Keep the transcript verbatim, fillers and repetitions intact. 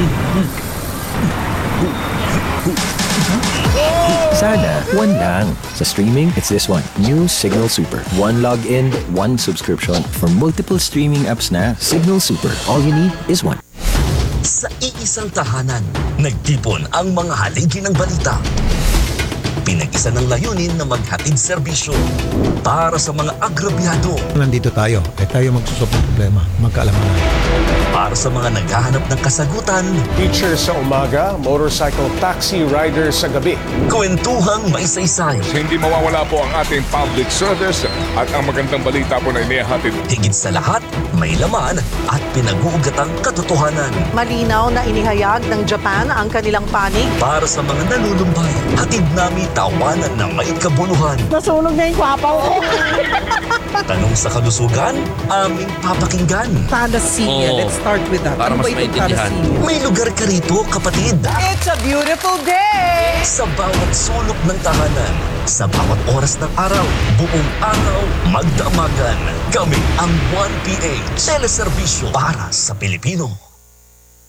Sana, one lang. Sa streaming, it's this one. New Signal Super. One login, one subscription. For multiple streaming apps na, Signal Super. All you need is one. Sa iisang tahanan, nagtipon ang mga haligi ng balita. Pinag-isa ng layunin na maghatid serbisyo para sa mga agrabyado, Nandito tayo, eh tayo magsusok ng problema, magkaalaman. para sa mga naghahanap ng kasagutan, Teacher sa umaga, motorcycle taxi rider sa gabi. kwentuhang may saysay. Hindi mawawala po ang ating public service at ang magandang balita po na inihatid. Higit sa lahat, may laman at pinag-uugatang katotohanan. Malinaw na inihayag ng Japan ang kanilang panig. Para sa mga nalulumbay, hatid namin tawanan na may kabuluhan. Nasunog na yung kwapaw ko. Tanong sa kalusugan, aming papakinggan. Panacea. Let's start with that. Para Ano mas ba itong maintindihan. panacea? May lugar ka rito, kapatid. It's a beautiful day! Sa bawat sulok ng tahanan, sa bawat oras ng araw, buong araw, magdamagan. Kami ang one P H, teleserbisyo para sa Pilipino.